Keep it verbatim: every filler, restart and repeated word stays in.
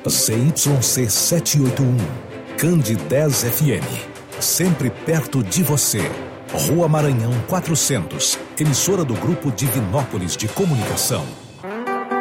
Z Y C setecentos e oitenta e um, Cande dez F M, sempre perto de você. Rua Maranhão quatrocentos, emissora do Grupo Divinópolis de Comunicação.